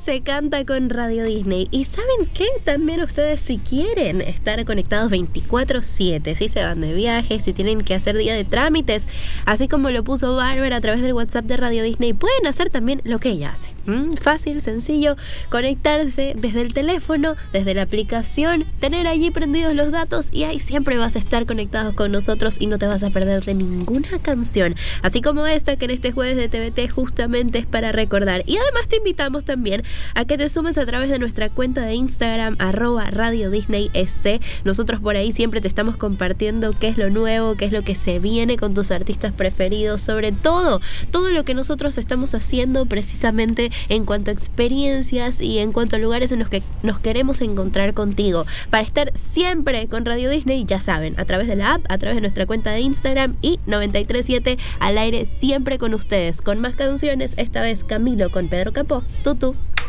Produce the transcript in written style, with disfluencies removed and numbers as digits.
se canta con Radio Disney. ¿Y saben qué? También ustedes, si quieren estar conectados 24/7, si se van de viaje, si tienen que hacer día de trámites, así como lo puso Bárbara a través del WhatsApp de Radio Disney, pueden hacer también lo que ella hace. Fácil, sencillo, conectarse desde el teléfono, desde la aplicación, tener allí prendidos los datos y ahí siempre vas a estar conectados con nosotros y no te vas a perder de ninguna canción, así como esta que en este jueves de TVT justamente es para recordar. Y además te invitamos también a que te sumes a través de nuestra cuenta de Instagram @Radio Disney SC. Nosotros por ahí siempre te estamos compartiendo qué es lo nuevo, qué es lo que se viene con tus artistas preferidos, sobre todo lo que nosotros estamos haciendo precisamente en cuanto a experiencias y en cuanto a lugares en los que nos queremos encontrar contigo, para estar siempre con Radio Disney, ya saben, a través de la app, a través de nuestra cuenta de Instagram y 93.7 al aire siempre con ustedes, con más canciones, esta vez Camilo con Pedro Capó, Tutu.